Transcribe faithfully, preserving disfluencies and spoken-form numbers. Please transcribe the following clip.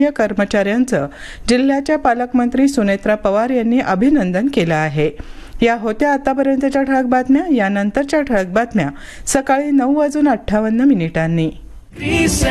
कर्मचाऱ्यांचं जिल्ह्याच्या पालकमंत्री सुनेत्रा पवार यांनी अभिनंदन केलं आहे. या होत्या आतापर्यंतच्या ठळक बातम्या. यानंतरच्या ठळक बातम्या सकाळी नऊ वाजून अठ्ठावन्न मिनिटांनी.